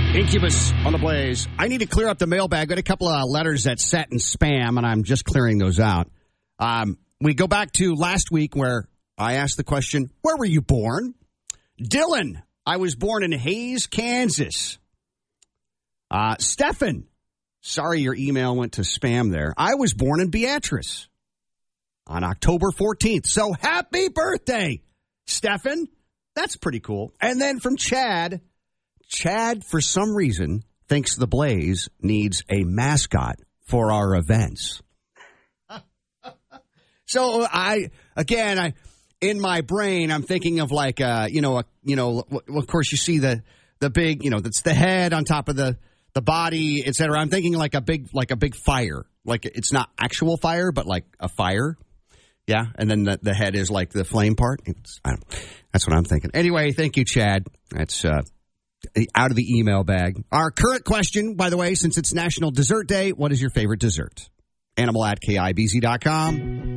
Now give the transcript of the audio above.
Incubus on the Blaze. I need to clear up the mailbag. Got a couple of letters that sat in spam, and I'm just clearing those out. We go back to last week where I asked the question, where were you born? Dylan, I was born in Hayes, Kansas. Stefan, sorry your email went to spam there. I was born in Beatrice on October 14th. So happy birthday, Stefan. That's pretty cool. And then from Chad, for some reason, thinks the Blaze needs a mascot for our events. So in my brain, I'm thinking of like, of course you see the big, that's the head on top of the body, et cetera. I'm thinking like a big fire, like it's not actual fire, but like a fire. Yeah. And then the head is like the flame part. That's what I'm thinking. Anyway, thank you, Chad. That's, out of the email bag. Our current question, by the way, since it's National Dessert Day, what is your favorite dessert? Animal@KIBZ.com.